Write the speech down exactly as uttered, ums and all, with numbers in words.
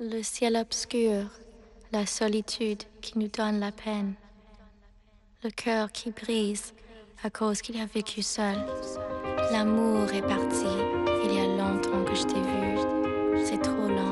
Le ciel obscur, la solitude qui nous donne la peine, le cœur qui brise à cause qu'il a vécu seul. L'amour est parti, il y a longtemps que je t'ai vu, c'est trop lent.